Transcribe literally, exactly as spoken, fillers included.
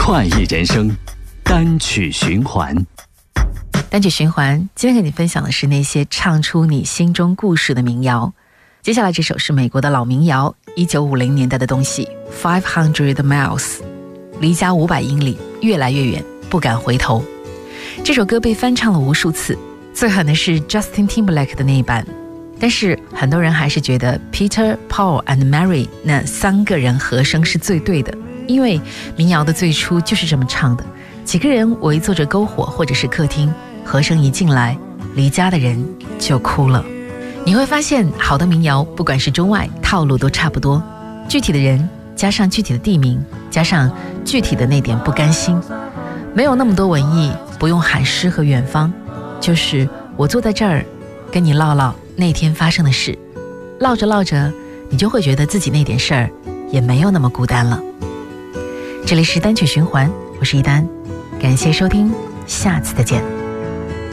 快意人生，单曲循环。 单曲循环，今天跟你分享的是那些唱出你心中故事的民谣。接下来这首是美国的老民谣，一九五零年代的东西 Five Hundred Miles， 离家五百英里，越来越远，不敢回头。这首歌被翻唱了无数次，最狠的是 Justin Timberlake 的那一版，但是很多人还是觉得 Peter, Paul and Mary 那三个人和声是最对的，因为民谣的最初就是这么唱的，几个人围坐着篝火或者是客厅，和声一进来，离家的人就哭了。你会发现好的民谣不管是中外，套路都差不多，具体的人加上具体的地名，加上具体的那点不甘心，没有那么多文艺，不用喊诗和远方，就是我坐在这儿跟你唠唠那天发生的事，唠着唠着你就会觉得自己那点事儿也没有那么孤单了。这里是单曲循环，我是一丹，感谢收听，下次再见。